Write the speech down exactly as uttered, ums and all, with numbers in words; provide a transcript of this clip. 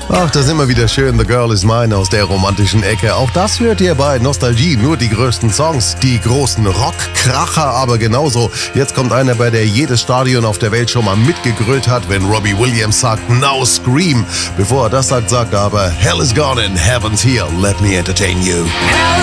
Ach, das ist immer wieder schön, The Girl Is Mine aus der romantischen Ecke. Auch das hört ihr bei Nostalgie, nur die größten Songs, die großen Rockkracher, aber genauso. Jetzt kommt einer, bei der jedes Stadion auf der Welt schon mal mitgegrölt hat, wenn Robbie Williams sagt, Now Scream. Bevor er das sagt, sagt er aber, Hell is gone and heaven's here, let me entertain you. Hell